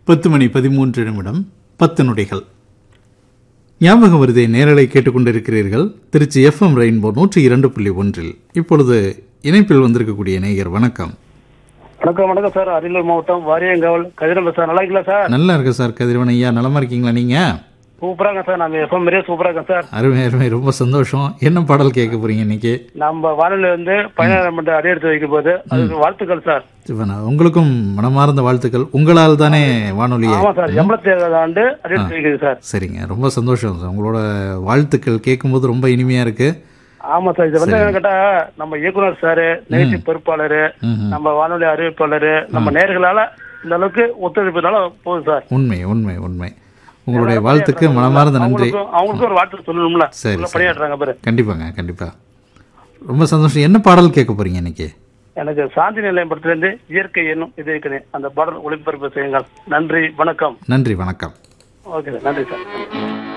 10 மணி 13 நிமிடம் 10 நொடிகள். ஞாபகம் வருதே நேரலை கேட்டுக்கொண்டிருக்கிறீர்கள். Trichy FM rainbow 102.1. இப்பொழுது இணைப்பில் வந்திருக்கக்கூடிய நேயர் வணக்கம். வணக்கம். வணக்கம் சார். அரியலூர் மாவட்டம் வாரியங்காவல் கதிரவன் சார். நல்லா இருக்கீங்களா சார்? நல்லா இருக்கு சார். கதிரவன் ஐயா நலமா இருக்கீங்களா? நீங்க சூப்பராங்க சார். நம்ம எஃப்எம் மாதிரியே சூப்பராக சார். அருமை அருமை, ரொம்ப சந்தோஷம். என்ன பாடல் கேட்க போறீங்க இன்னைக்கு? நம்ம வானொலி வந்து 17 அடி எடுத்து வைக்கும் போது அதுக்கு வாழ்த்துக்கள் சார். உங்களுக்கும் மனமார்ந்த வாழ்த்துக்கள். உங்களால் தானே வானொலி. ஆமா சார். 87வது ஆண்டு அடி எடுத்து வைக்குது சார். சரிங்க, ரொம்ப சந்தோஷம் சார். உங்களோட வாழ்த்துக்கள் கேட்கும்போது ரொம்ப இனிமையா இருக்கு. ஆமா சார். இது வந்து என்ன கேட்டா நம்ம இயக்குனர் சாரு, நிகழ்ச்சி பொறுப்பாளரு, நம்ம வானொலி அறிவிப்பாளரு, நம்ம நேர்களால இந்த அளவுக்கு ஒத்துழைப்புனால போகுது சார். உண்மை உண்மை உண்மை. உங்களுடைய வாழ்த்துக்கு மனமார்ந்த நன்றி. அவங்களுக்கு ஒரு வாழ்த்து சொல்லணும்ல. சரி, பணியாற்றுறாங்க பாரு. கண்டிப்பாங்க கண்டிப்பா. ரொம்ப சந்தோஷம். என்ன பாடல் கேட்க போறீங்க இன்னைக்கு? எனக்கு சாந்தி நிலையம் படத்திலிருந்து இயற்கை என்னும் இது இருக்குது. அந்த பாடல் ஒளிபரப்பு செய்யுங்கள். நன்றி, வணக்கம். நன்றி, வணக்கம். Okay sir. நன்றி சார்.